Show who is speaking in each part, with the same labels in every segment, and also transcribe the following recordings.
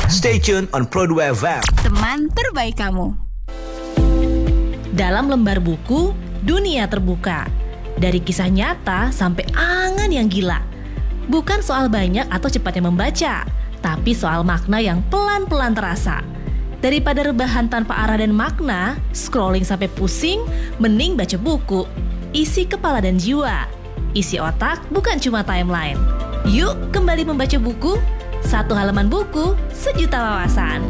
Speaker 1: Stay tuned on Pro2 FM.
Speaker 2: Teman terbaik kamu.
Speaker 3: Dalam lembar buku, dunia terbuka. Dari kisah nyata sampai angan yang gila. Bukan soal banyak atau cepatnya membaca, tapi soal makna yang pelan-pelan terasa. Daripada rebahan tanpa arah dan makna, scrolling sampai pusing, mending baca buku. Isi kepala dan jiwa. Isi otak bukan cuma timeline. Yuk kembali membaca buku. Satu halaman buku, sejuta wawasan.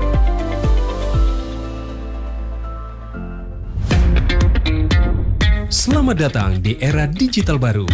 Speaker 4: Selamat datang di era digital baru.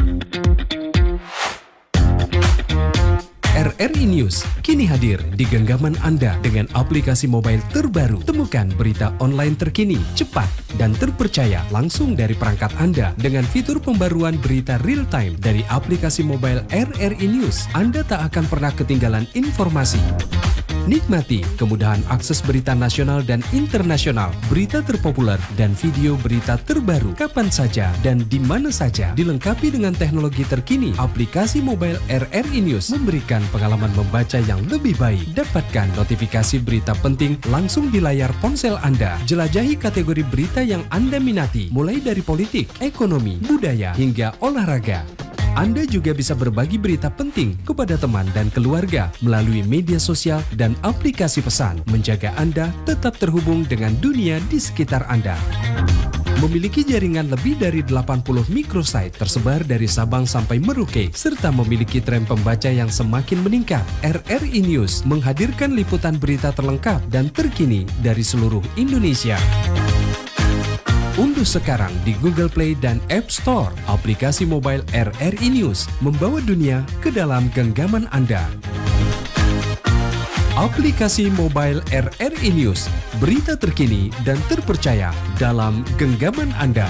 Speaker 4: RRI News kini hadir di genggaman Anda dengan aplikasi mobile terbaru. Temukan berita online terkini, cepat, dan terpercaya langsung dari perangkat Anda dengan fitur pembaruan berita real time dari aplikasi mobile RRI News. Anda tak akan pernah ketinggalan informasi. Nikmati kemudahan akses berita nasional dan internasional, berita terpopuler, dan video berita terbaru kapan saja dan di mana saja. Dilengkapi dengan teknologi terkini, aplikasi mobile RRI News memberikan pengalaman membaca yang lebih baik. Dapatkan notifikasi berita penting langsung di layar ponsel Anda. Jelajahi kategori berita yang Anda minati, mulai dari politik, ekonomi, budaya, hingga olahraga. Anda juga bisa berbagi berita penting kepada teman dan keluarga melalui media sosial dan aplikasi pesan, menjaga Anda tetap terhubung dengan dunia di sekitar Anda. Memiliki jaringan lebih dari 80 microsite tersebar dari Sabang sampai Merauke, serta memiliki tren pembaca yang semakin meningkat. RRI News menghadirkan liputan berita terlengkap dan terkini dari seluruh Indonesia. Unduh sekarang di Google Play dan App Store aplikasi mobile RRI News, membawa dunia ke dalam genggaman Anda. Aplikasi mobile RRI News, berita terkini dan terpercaya dalam genggaman Anda.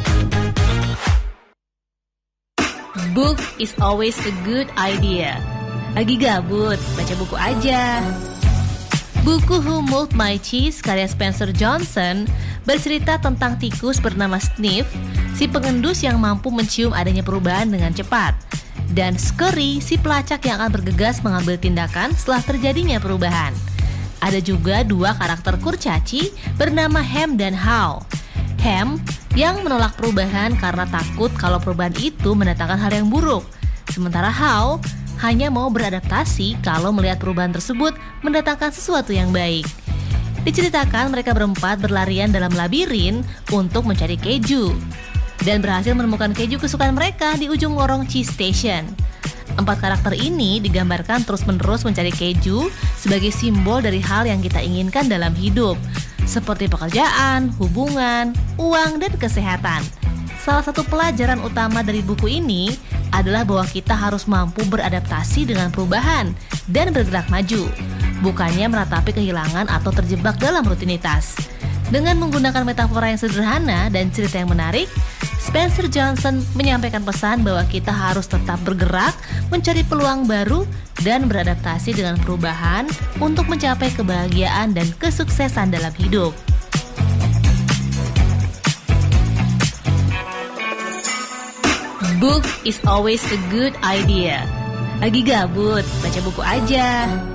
Speaker 3: Book is always a good idea. Lagi gabut, baca buku aja. Buku Who Moved My Cheese karya Spencer Johnson bercerita tentang tikus bernama Sniff, si pengendus yang mampu mencium adanya perubahan dengan cepat, dan Scurry, si pelacak yang akan bergegas mengambil tindakan setelah terjadinya perubahan. Ada juga dua karakter kurcaci bernama Ham dan How. Ham yang menolak perubahan karena takut kalau perubahan itu mendatangkan hal yang buruk, sementara How hanya mau beradaptasi kalau melihat perubahan tersebut mendatangkan sesuatu yang baik. Diceritakan mereka berempat berlarian dalam labirin untuk mencari keju dan berhasil menemukan keju kesukaan mereka di ujung lorong cheese station. 4 karakter ini digambarkan terus-menerus mencari keju sebagai simbol dari hal yang kita inginkan dalam hidup, seperti pekerjaan, hubungan, uang, dan kesehatan. Salah satu pelajaran utama dari buku ini adalah bahwa kita harus mampu beradaptasi dengan perubahan dan bergerak maju, bukannya meratapi kehilangan atau terjebak dalam rutinitas. Dengan menggunakan metafora yang sederhana dan cerita yang menarik, Spencer Johnson menyampaikan pesan bahwa kita harus tetap bergerak, mencari peluang baru, dan beradaptasi dengan perubahan untuk mencapai kebahagiaan dan kesuksesan dalam hidup. Book is always a good idea. Lagi gabut, baca buku aja.